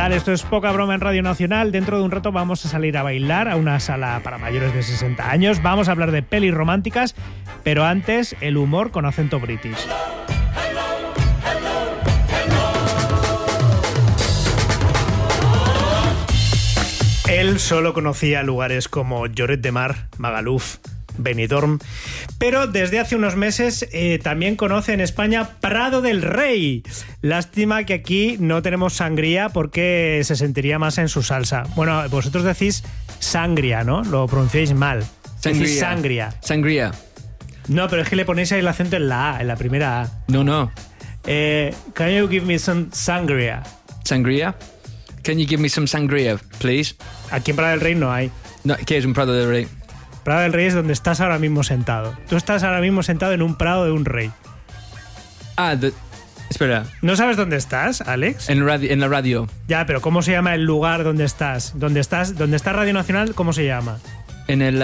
tal? Esto es Poca Broma en Radio Nacional. Dentro de un rato vamos a salir a bailar a una sala para mayores de 60 años. Vamos a hablar de pelis románticas, pero antes el humor con acento british. Él solo conocía lugares como Lloret de Mar, Magaluf, Benidorm, pero desde hace unos meses también conoce en España Prado del Rey. Lástima que aquí no tenemos sangría porque se sentiría más en su salsa. Bueno, vosotros decís sangria, ¿no? Lo pronunciáis mal. Sangría. Decís sangria. Sangría. No, pero es que le ponéis ahí el acento en la A, en la primera A. No. Can you give me some sangria? Sangría. Can you give me some sangría, please? Aquí en Prado del Rey no hay. No, ¿qué es un Prado del Rey? Prado del Rey es donde estás ahora mismo sentado. Tú estás ahora mismo sentado en un prado de un rey. Espera. ¿No sabes dónde estás, Alex? En la radio. Ya, pero ¿cómo se llama el lugar donde estás? ¿Dónde está Radio Nacional? ¿Cómo se llama? En el...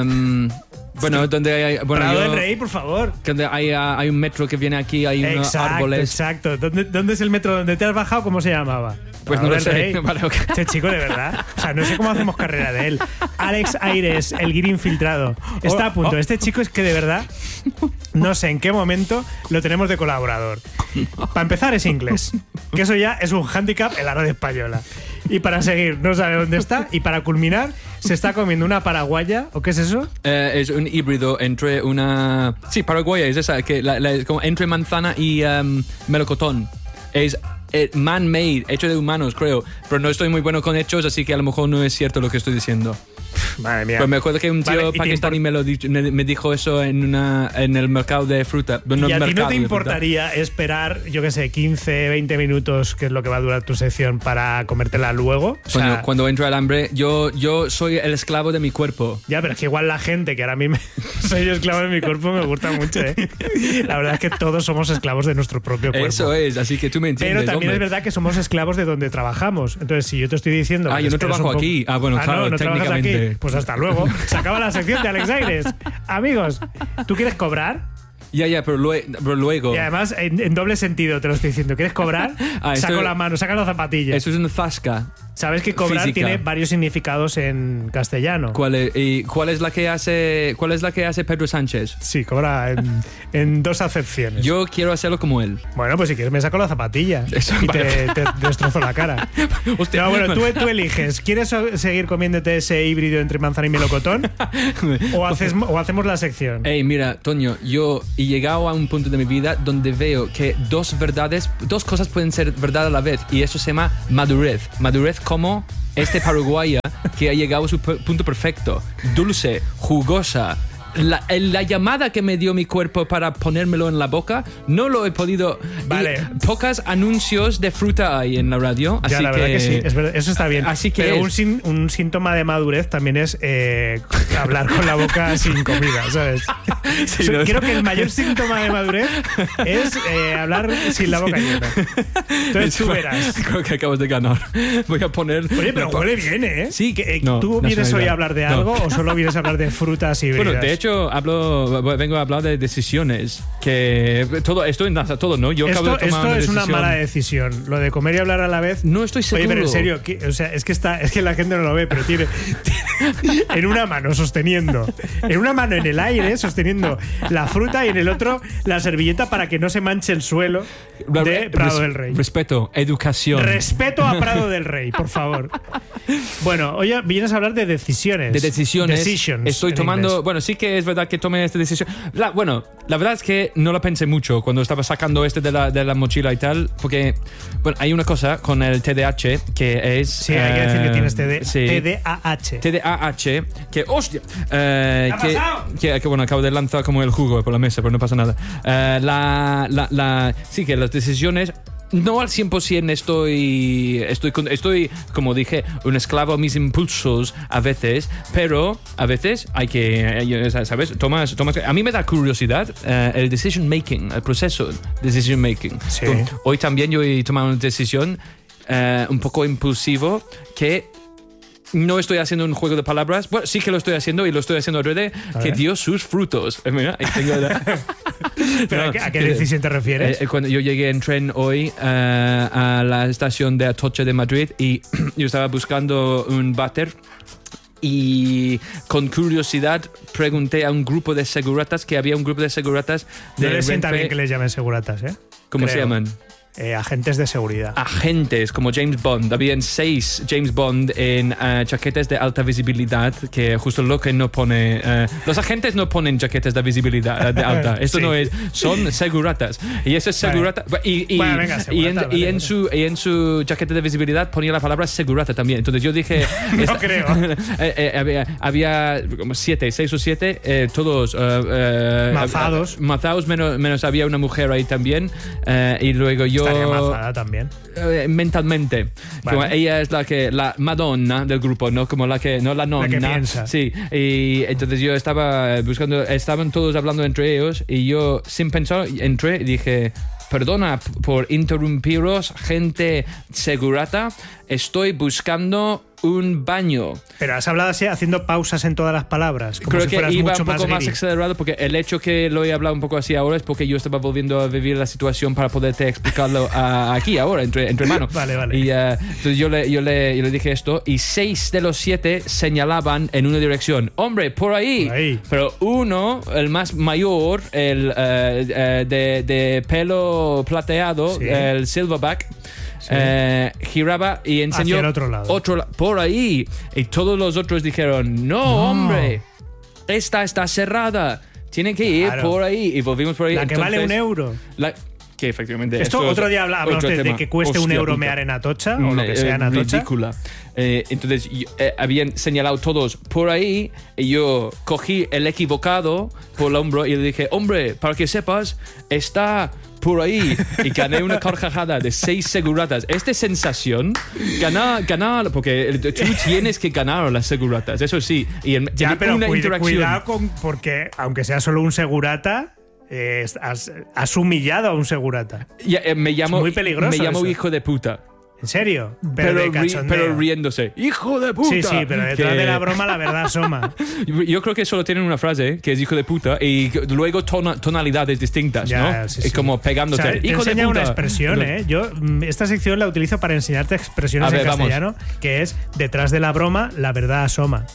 donde hay... Prado del Rey, por favor. Donde hay un metro que viene aquí, hay unos árboles. Exacto. ¿Dónde es el metro donde te has bajado? ¿Cómo se llamaba? Pues no lo sé. Vale, okay. Este chico, de verdad. O sea, no sé cómo hacemos carrera de él. Alex Aires, el guiri infiltrado. Está a punto. Este chico es que de verdad no sé en qué momento lo tenemos de colaborador. Para empezar es inglés, que eso ya es un hándicap en la radio española. Y para seguir, no sabe dónde está. Y para culminar, se está comiendo una paraguaya. ¿O qué es eso? Es un híbrido entre una... Sí, paraguaya es esa, que es como entre manzana y melocotón. Es man-made, hecho de humanos, creo. Pero no estoy muy bueno con hechos, así que a lo mejor no es cierto lo que estoy diciendo. Madre mía. Pero me acuerdo que un tío pakistaní me dijo eso en el mercado de fruta. ¿Y a ti no te importaría esperar, yo qué sé, 15, 20 minutos, que es lo que va a durar tu sección, para comértela luego? O sea, cuando entra el hambre, yo soy el esclavo de mi cuerpo. Ya, pero es que igual la gente, que ahora mismo soy esclavo de mi cuerpo, me gusta mucho, ¿eh? La verdad es que todos somos esclavos de nuestro propio cuerpo. Eso es, así que tú me entiendes. Pero también es verdad que somos esclavos de donde trabajamos. Entonces, si yo te estoy diciendo... yo no trabajo aquí. Bueno, claro, no técnicamente. Pues hasta luego. Se acaba la sección de Alex Aires. Amigos, ¿tú quieres cobrar? Ya, pero luego. Y además, en doble sentido te lo estoy diciendo. ¿Quieres cobrar? Saco la mano, saca las zapatillas. Eso es un zasca. Sabes que cobrar física tiene varios significados en castellano. ¿Cuál es la que hace Pedro Sánchez? Sí, cobra en dos acepciones. Yo quiero hacerlo como él. Bueno, pues si quieres me saco la zapatilla y te destrozo la cara. Hostia, no, bueno, tú eliges. ¿Quieres seguir comiéndote ese híbrido entre manzana y melocotón? ¿O hacemos la sección? Mira, Toño, yo he llegado a un punto de mi vida donde veo que dos cosas pueden ser verdad a la vez, y eso se llama madurez. Madurez como este paraguaya que ha llegado a su punto perfecto. Dulce, jugosa. La llamada que me dio mi cuerpo para ponérmelo en la boca, no lo he podido. Vale. Pocos anuncios de fruta hay en la radio. Así la verdad que sí, es verdad, eso está bien. Así que pero un síntoma de madurez también es hablar con la boca sin comida, ¿sabes? Sí, creo que el mayor síntoma de madurez es hablar sin la boca llena. Entonces tú verás. Creo que acabas de ganar. Voy a poner. Oye, pero huele bien, ¿eh? Sí, ¿tú vienes hoy a hablar de algo o solo vienes a hablar de frutas y bebidas? Bueno, de hecho, vengo a hablar de decisiones. Que esto enlaza todo, ¿no? Yo acabo de tomar esto es decisión. una mala decisión. Lo de comer y hablar a la vez. No estoy seguro. Oye, pero en serio, o sea, es que la gente no lo ve, pero tiene en una mano sosteniendo, en una mano en el aire sosteniendo la fruta y en el otro la servilleta para que no se manche el suelo de Prado del Rey. Respeto, educación. Respeto a Prado del Rey, por favor. Bueno, hoy vienes a hablar de decisiones. De decisiones. Decisions, estoy tomando. Inglés. Bueno, sí que es verdad que tomé esta decisión. La verdad es que no la pensé mucho cuando estaba sacando de la mochila y tal, porque bueno, hay una cosa con el TDAH que es. Sí, hay que decir que tienes TDAH. TDAH, que hostia. ¿Qué ha pasado? Que bueno, acabo de lanzar como el jugo por la mesa, pero no pasa nada. Sí, que las decisiones. No al 100% estoy, como dije, un esclavo a mis impulsos a veces, pero a veces hay que, ¿sabes? Tomas. A mí me da curiosidad el decision making, el proceso de decision making. Sí. Hoy también yo he tomado una decisión un poco impulsivo que no estoy haciendo un juego de palabras. Bueno, sí que lo estoy haciendo y lo estoy haciendo adrede, que dio sus frutos. Mira, ahí tengo ¿Pero a qué decisión te refieres? Cuando yo llegué en tren hoy a la estación de Atocha de Madrid y yo estaba buscando un váter y con curiosidad pregunté a un grupo de seguratas que había un grupo de seguratas de No les sienta Renfe. bien que les llamen seguratas, ¿eh? ¿Cómo se Creo. llaman? Agentes de seguridad. Agentes como James Bond. Habían 6 James Bond en chaquetas de alta visibilidad, que justo lo que no pone. Los agentes no ponen chaquetas de visibilidad de alta. Esto Sí. no es. Son seguratas. Y eso es segurata. Bueno, venga, segurata, y vale. en su chaqueta de visibilidad ponía la palabra segurata también. Entonces yo dije. No creo. Había como 6 o 7, todos. Mazados, menos había una mujer ahí también. Y luego yo. Estaría mazada también. Mentalmente. Vale. Como ella es la Madonna del grupo, ¿no? Como la nonna. La que piensa. Sí. Y entonces yo estaba buscando, estaban todos hablando entre ellos y yo sin pensar entré y dije, perdona por interrumpiros, gente segurata, estoy buscando un baño. Pero has hablado así, haciendo pausas en todas las palabras. Como Creo si que fueras iba mucho un poco más guiri. acelerado porque el hecho que lo he hablado un poco así ahora es porque yo estaba volviendo a vivir la situación para poderte explicarlo aquí ahora, entre manos. Vale. Y entonces yo le dije esto y 6 de los 7 señalaban en una dirección. ¡Hombre, por ahí! Por ahí. Pero uno, el más mayor, el de pelo plateado, Sí. el silverback, giraba y enseñó Hacia el otro lado. por ahí. Y todos los otros dijeron, no, hombre, esta está cerrada, tiene que ir Claro. por ahí. Y volvimos por ahí. La que vale €1. Que efectivamente. Esto es otro día hablamos otro de tema. que cueste Hostia €1 puta. mear en Atocha o lo que sea en Atocha. Ridícula. Entonces habían señalado todos por ahí y yo cogí el equivocado por el hombro y le dije, hombre, para que sepas, está por ahí. Y gané una carcajada de 6 seguratas. Esta sensación, ganar, porque tú tienes que ganar las seguratas, eso sí. Y Ya, pero una interacción. cuidado porque aunque sea solo un segurata, has humillado a un segurata. Ya, me llamo, Es muy peligroso me llamo eso. hijo de puta. ¿En serio? Pero de cachondeo. pero riéndose. ¡Hijo de puta! Sí, pero detrás Que- de la broma la verdad asoma. Yo creo que solo tienen una frase, que es hijo de puta, y luego tonalidades distintas, Ya, ¿no? sí, Es sí. como pegándote. O sea, te ¡Hijo de enseña puta! una expresión, ¿eh? Yo esta sección la utilizo para enseñarte expresiones A ver, en vamos. castellano, que es detrás de la broma la verdad asoma.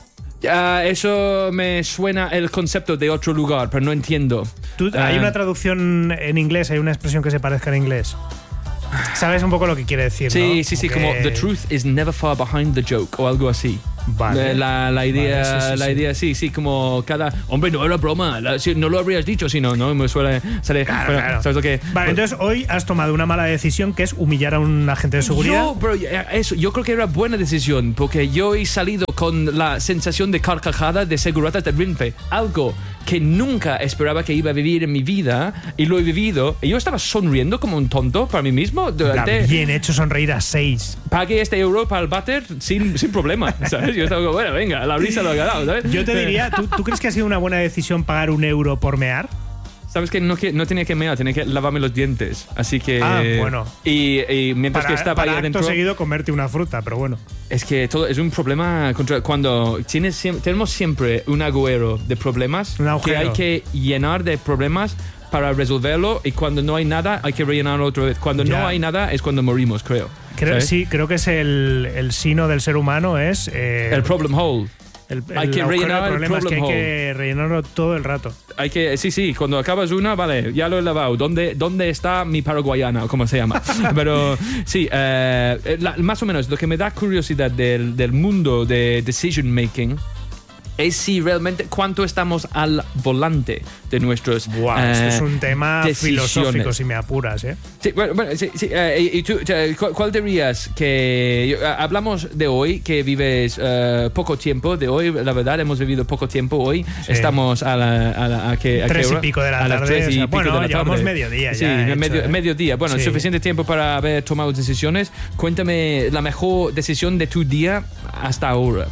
Eso me suena el concepto de otro lugar, pero no entiendo. ¿Hay una traducción en inglés? ¿Hay una expresión que se parezca en inglés? ¿Sabes un poco lo que quiere decir, Sí, no? sí, como the truth is never far behind the joke o algo así. Vale. La idea, Vale, sí. la idea, sí, como cada hombre no era broma, no lo habrías dicho, si no, me suele salir. Claro. ¿Sabes lo que? Vale, entonces hoy has tomado una mala decisión que es humillar a un agente de seguridad. Yo creo que era buena decisión porque yo he salido con la sensación de carcajada de seguratas de Renfe, algo que nunca esperaba que iba a vivir en mi vida y lo he vivido y yo estaba sonriendo como un tonto para mí mismo durante. Bien hecho sonreír a 6. Pagué este euro para el váter sin problema, ¿sabes? Yo estaba como, bueno, venga, la risa lo ha ganado, ¿sabes? Yo te diría, ¿tú crees que ha sido una buena decisión pagar €1 por mear? Sabes que no tenía que mear, tenía que lavarme los dientes. Así que. Bueno. Y mientras que estaba para ahí acto adentro. seguido comerte una fruta, pero bueno. Es que todo es un problema cuando tenemos siempre un agujero de problemas Un que agujero. hay que llenar de problemas para resolverlo y cuando no hay nada hay que rellenarlo otra vez. Cuando Ya. no hay nada es cuando morimos, creo. ¿Sabes? Creo que es el sino del ser humano, es El problem hole. Hay que agujero de rellenar el problemas, que hay problem que rellenarlo todo el rato. Hay que, sí, cuando acabas una, vale, ya lo he lavado. ¿Dónde está mi paraguayana? O como se llama. Pero sí, más o menos lo que me da curiosidad del mundo de decision making es si realmente cuánto estamos al volante de nuestros Esto es un tema decisiones. filosófico, si me apuras, ¿eh? Sí, bueno, sí. ¿Y tú, cuál dirías que hablamos de hoy, que vives poco tiempo de hoy? La verdad, hemos vivido poco tiempo hoy. Sí. Estamos a qué 3 y hora? pico de la A las tarde. 3 y O sea, pico bueno, de la llevamos tarde. mediodía Sí, ya. hecho, ¿eh? mediodía. Bueno, Sí. suficiente tiempo para haber tomado decisiones. Cuéntame la mejor decisión de tu día hasta ahora.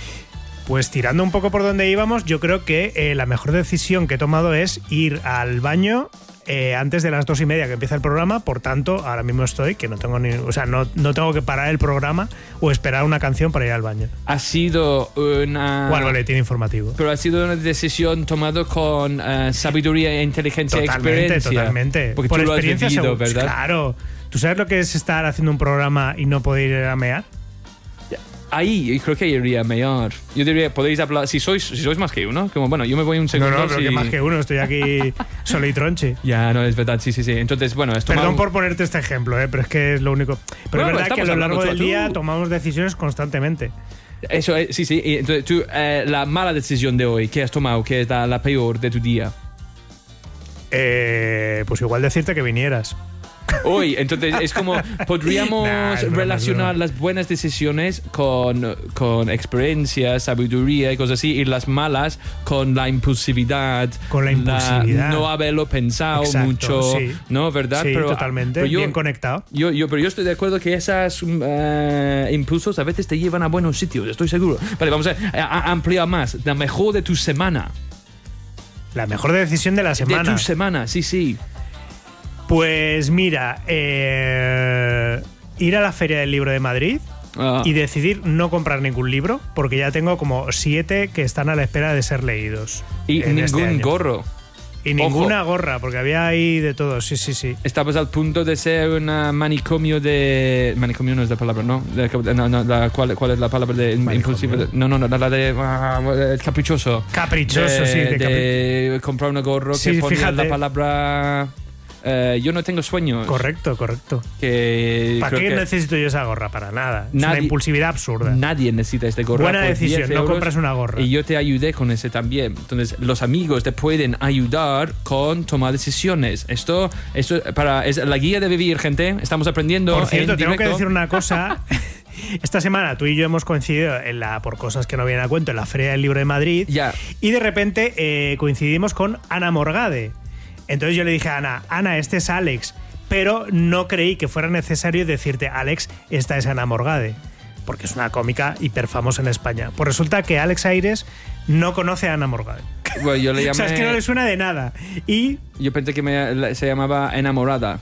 Pues tirando un poco por donde íbamos, yo creo que la mejor decisión que he tomado es ir al baño antes de las 2:30 que empieza el programa. Por tanto, ahora mismo estoy que no tengo no tengo que parar el programa o esperar una canción para ir al baño. Ha sido una... O al boletín informativo. Pero ha sido una decisión tomada con sabiduría, inteligencia y experiencia. Totalmente. Porque por tú lo has experiencia, vivido, ¿verdad? Claro. ¿Tú sabes lo que es estar haciendo un programa y no poder ir a mear? Ahí yo creo que iría mejor. Yo diría, podéis hablar, si sois más que uno, como bueno, yo me voy un segundo. No, pero que más que uno, estoy aquí solo y tronche. Ya, no, es verdad, sí. Entonces, bueno, Perdón por ponerte este ejemplo, pero es que es lo único. Pero bueno, es verdad que a lo largo del día tú. tomamos decisiones constantemente. Eso es, sí. Y entonces tú, la mala decisión de hoy, ¿qué has tomado? ¿Qué es la peor de tu día? Pues igual decirte que vinieras. Hoy, entonces es como podríamos relacionar broma. las buenas decisiones con experiencia, sabiduría y cosas así, y las malas con la impulsividad, no haberlo pensado. Exacto, mucho, sí. ¿no? ¿Verdad? Sí, pero, totalmente, pero bien conectado. Pero yo estoy de acuerdo que esos impulsos a veces te llevan a buenos sitios, estoy seguro. Vale, vamos a ampliar más. La mejor de tu semana. La mejor decisión de la semana. De tu semana, sí. Pues mira, ir a la Feria del Libro de Madrid y decidir no comprar ningún libro, porque ya tengo como 7 que están a la espera de ser leídos. Y ningún gorro. Y ninguna gorra, porque había ahí de todo, sí. Estabas al punto de ser un manicomio de... Manicomio no es la palabra, ¿no? ¿Cuál es la palabra de impulsivo? No, la de caprichoso. Caprichoso, sí. De comprar una gorro que ponía fíjate. la palabra... yo no tengo sueños. Correcto. ¿Para qué necesito yo esa gorra? Para nada. Es una impulsividad absurda. Nadie necesita esta gorra. Buena decisión, no compras una gorra. Y yo te ayudé con ese también. Entonces, los amigos te pueden ayudar con tomar decisiones. Esto es la guía de vivir, gente. Estamos aprendiendo. Por cierto, en tengo directo. que decir una cosa. Esta semana tú y yo hemos coincidido por cosas que no vienen a cuento en la Feria del Libro de Madrid. Ya. Y de repente coincidimos con Ana Morgade. Entonces yo le dije a Ana, este es Alex, pero no creí que fuera necesario decirte, Alex, esta es Ana Morgade, porque es una cómica hiper famosa en España. Pues resulta que Alex Aires no conoce a Ana Morgade. Bueno, yo le llamé... O sea, es que no le suena de nada. Y... Yo pensé que se llamaba Enamorada.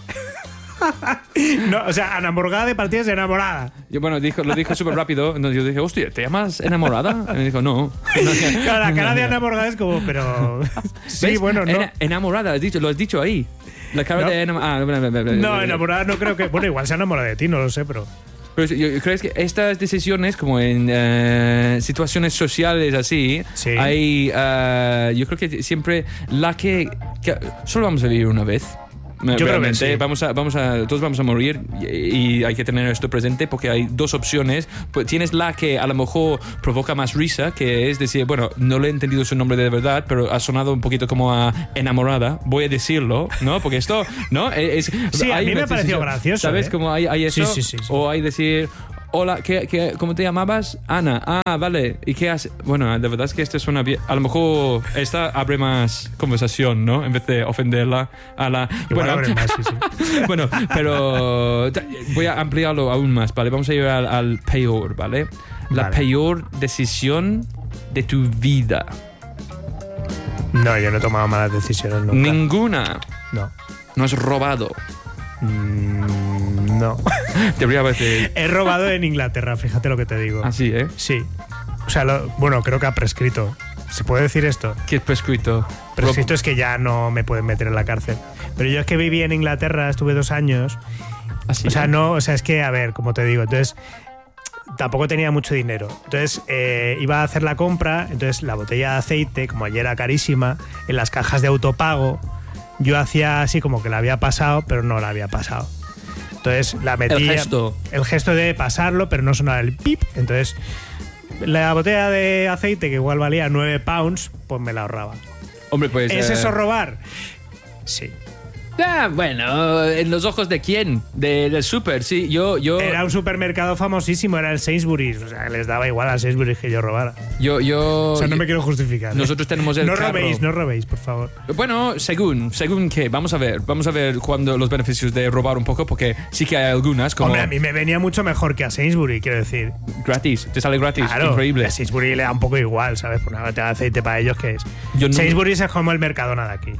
No, o sea, Ana Morgade partías de enamorada. Lo dijo súper rápido. Entonces yo dije, hostia, ¿te llamas Enamorada? Y me dijo, no. Claro, la cara de Ana Morgade es como, pero... Sí, ¿ves? bueno, no. Enamorada, lo has dicho ahí. La cara No. de enamorada. No, enamorada no creo que... Bueno, igual se enamora de ti, no lo sé, pero... Pero yo creo que estas decisiones, como en situaciones sociales así, Sí. hay... yo creo que siempre que solo vamos a vivir una vez. Yo creo que sí. Todos vamos a morir y hay que tener esto presente porque hay dos opciones. Pues tienes la que a lo mejor provoca más risa, que es decir, bueno, no le he entendido su nombre de verdad, pero ha sonado un poquito como a enamorada. Voy a decirlo, ¿no? Porque esto, ¿no? Sí, a mí me pareció gracioso. ¿Sabes cómo hay eso? Sí. O hay decir... Hola, ¿cómo te llamabas? Ana. Ah, vale. ¿Y qué haces? Bueno, la verdad es que esto suena bien. A lo mejor esta abre más conversación, ¿no? En vez de ofenderla a la... Igual abre más, sí. Bueno, pero voy a ampliarlo aún más, ¿vale? Vamos a ir al peor, ¿vale? La peor decisión de tu vida. No, yo no he tomado malas decisiones nunca. Ninguna. No. No has robado. No. Debería haber... He robado en Inglaterra, fíjate lo que te digo. Ah, sí, ¿eh? Sí. O sea, bueno, creo que ha prescrito. ¿Se puede decir esto? ¿Qué es prescrito? Prescrito es que ya no me pueden meter en la cárcel. Pero yo es que viví en Inglaterra, estuve 2 años. ¿Así? O sea, no, o sea, es que, a ver, como te digo, entonces tampoco tenía mucho dinero. Entonces iba a hacer la compra, entonces la botella de aceite, como ayer era carísima, en las cajas de autopago, yo hacía así como que la había pasado, pero no la había pasado. Entonces la metía... El gesto de pasarlo, pero no sonaba el pip. Entonces la botella de aceite, que igual valía 9 pounds, pues me la ahorraba. Hombre, pues... ¿Es eso robar? Sí. Bueno, ¿en los ojos de quién? Del súper, sí. Yo... Era un supermercado famosísimo, era el Sainsbury's. O sea, les daba igual al Sainsbury's que yo robara. O sea, no me quiero justificar. Nosotros tenemos el carro. No robéis, por favor. Bueno, según qué. Vamos a ver cuándo los beneficios de robar un poco, porque sí que hay algunas como... Hombre, a mí me venía mucho mejor que a Sainsbury, quiero decir. Gratis, te sale gratis, claro, increíble. A Sainsbury le da un poco igual, ¿sabes? Por una botella de aceite para ellos, que es? Sainsbury es como el Mercadona de aquí.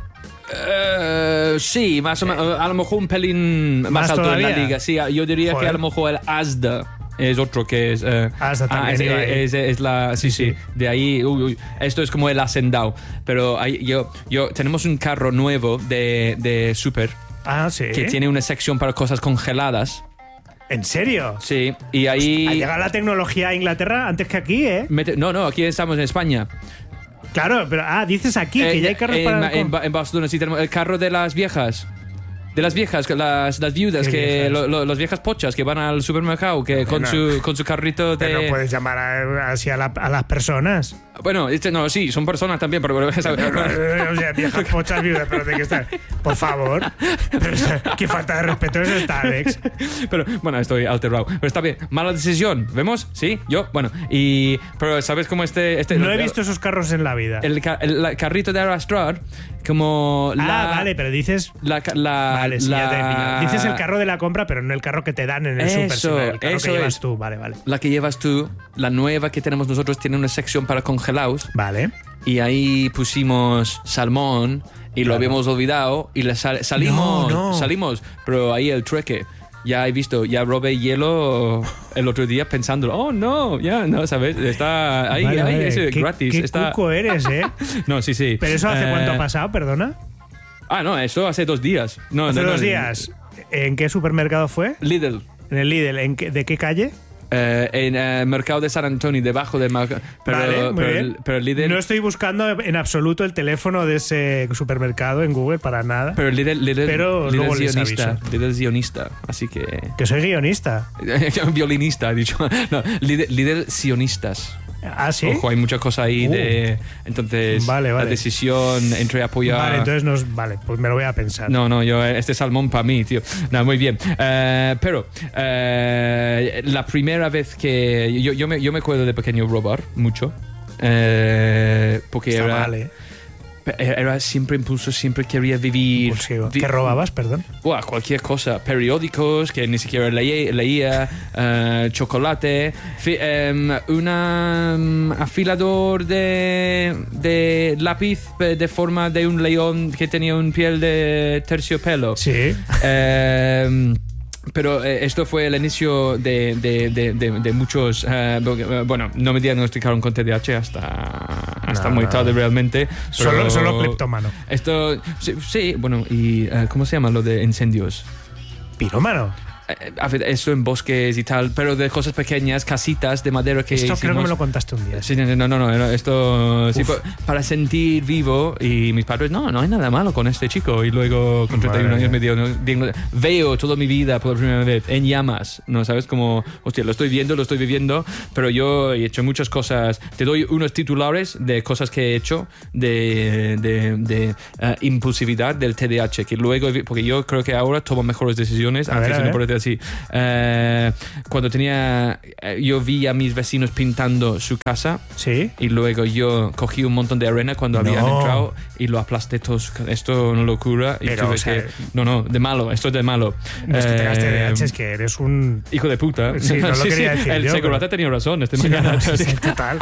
Sí, más o menos. A lo mejor un pelín más alto todavía. en la liga. Sí, yo diría que a lo mejor el Asda es otro que es. Asda también iba ahí. es la. Sí. De ahí. Esto es como el hacendado. Pero tenemos un carro nuevo de Super Ah, sí. que tiene una sección para cosas congeladas. ¿En serio? Sí, y ahí. Ha llegado la tecnología a Inglaterra antes que aquí, ¿eh? No, aquí estamos en España. Claro, pero dices aquí que ya hay carros para... En Barcelona sí tenemos el carro de las viejas. De las viejas, las viudas, ¿Qué viejas? Las viejas pochas que van al supermercado que con su carrito de... Pero no puedes llamar así a las personas. Bueno, no, sí, son personas también, pero O sea, viejas pochas viudas, pero de qué estar. Por favor. Pero, qué falta de respeto es esta, Alex. Pero bueno, estoy alterado. Pero está bien. Mala decisión. ¿Vemos? Sí, yo. Bueno, pero ¿sabes cómo No he visto esos carros en la vida. El carrito de arrastrar, como vale, pero dices... Vale, sí, ya te he pillado. Dices el carro de la compra, pero no el carro que te dan en el super, sino el carro que llevas tú. Vale. La que llevas tú, la nueva que tenemos nosotros, tiene una sección para congelados. Vale. Y ahí pusimos salmón y lo habíamos olvidado y salimos, pero ahí el trueque. Ya he visto, ya robé hielo el otro día pensando, oh no, ¿sabes? Está ahí, vale. es Qué, gratis. Qué cuco eres, ¿eh? No, sí. ¿Pero eso hace cuánto ha pasado, perdona? No, eso hace 2 días. ¿Hace 2 días? ¿En qué supermercado fue? Lidl. En el Lidl. ¿De qué calle? En el mercado de San Antonio, debajo del mercado. Vale, muy bien. Pero Lidl. No estoy buscando en absoluto el teléfono de ese supermercado en Google para nada. Pero Lidl luego es les guionista. aviso. Lidl es guionista, así que. Que soy guionista. Violinista, he dicho. No, Lidl sionistas. Ah, ¿sí? Ojo, hay mucha cosa ahí de. Entonces, vale. la decisión entre apoyar. Vale, entonces pues me lo voy a pensar. No, yo, este salmón para mí, tío. No, muy bien. Pero la primera vez que. Yo me acuerdo de pequeño robar mucho. Porque Está mal, ¿eh? Era siempre impulso, siempre quería vivir. Impulsivo. ¿Qué robabas, perdón? Cualquier cosa. Periódicos que ni siquiera leía, chocolate, un afilador de lápiz de forma de un león que tenía un piel de terciopelo. Sí. Pero esto fue el inicio de muchos. Bueno, no me diagnosticaron con TDAH hasta muy tarde realmente. Solo cleptómano. Esto, sí, bueno, y ¿cómo se llama lo de incendios? Pirómano. Esto en bosques y tal, pero de cosas pequeñas, casitas de madera que Esto hicimos. creo que me lo contaste un día. Sí, no, esto sí, para sentir vivo. Y mis padres, no hay nada malo con este chico. Y luego con 31 años me dio, veo toda mi vida por la primera vez en llamas, ¿no? ¿Sabes? Como, hostia, lo estoy viendo, lo estoy viviendo, pero yo he hecho muchas cosas. Te doy unos titulares de cosas que he hecho de impulsividad del TDAH, que luego, porque yo creo que ahora tomo mejores decisiones. A ver. No parece así. Cuando yo vi a mis vecinos pintando su casa. Sí. Y luego yo cogí un montón de arena cuando habían entrado y lo aplasté todo. Esto es una locura. Y pero, de malo, esto es de malo. No es que tengas TDAH, es que eres un hijo de puta. Sí, no lo quería decir el yo, segurata ha tenido razón. Mañana. Sí, total.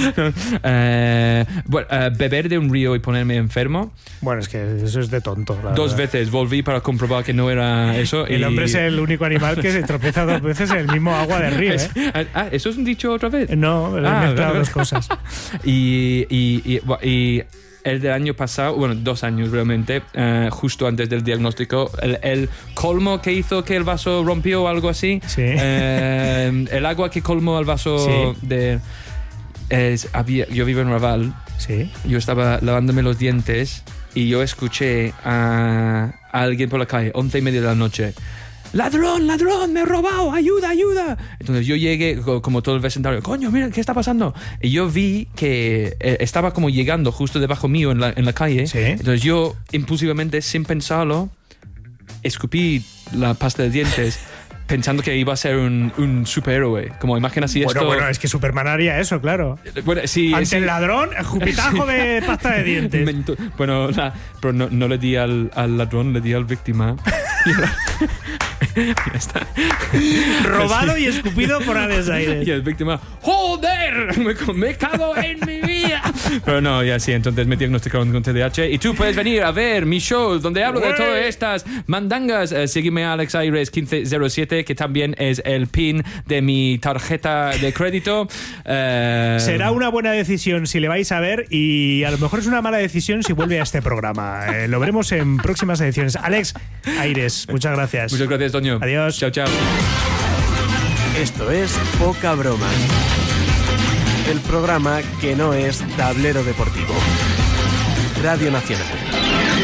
Beber de un río y ponerme enfermo. Bueno, es que eso es de tonto. 2 veces volví para comprobar que no era eso. El hombre es el único animal que se tropieza 2 veces en el mismo agua del río, ¿eh? ¿Eso es un dicho otra vez? No, he mezclado 2 cosas. Y el del año pasado, bueno, 2 años realmente, justo antes del diagnóstico, el colmo que hizo que el vaso rompió o algo así. Sí. El agua que colmó el vaso sí. Yo vivo en Raval. Sí. Yo estaba lavándome los dientes y yo escuché a alguien por la calle, 11:30 de la noche. ¡Ladrón, me he robado! ¡Ayuda! Entonces yo llegué como todo el vecindario. ¡Coño, mira, qué está pasando! Y yo vi que estaba como llegando justo debajo mío en la calle. ¿Sí? Entonces yo impulsivamente, sin pensarlo, escupí la pasta de dientes pensando que iba a ser un superhéroe. Como imagina si esto... Bueno, es que Superman haría eso, claro. Bueno, sí, ante el ladrón, jupitajo de pasta de dientes. Bueno, pero no le di al ladrón, le di al víctima. Ya está. Robado y escupido por Alex Aires. Y el víctima, ¡joder! Me cago en mi vida. Pero no, ya sí, entonces me diagnosticaron con TDAH. Y tú puedes venir a ver mi show donde hablo de todas estas mandangas. Sígueme a Alex Aires 1507, que también es el pin de mi tarjeta de crédito. Será una buena decisión si le vais a ver, y a lo mejor es una mala decisión si vuelve a este programa. Lo veremos en próximas ediciones. Alex Aires, muchas gracias. Muchas gracias, Toño. Adiós. Chao, chao. Esto es Poca Broma, el programa que no es tablero deportivo. Radio Nacional.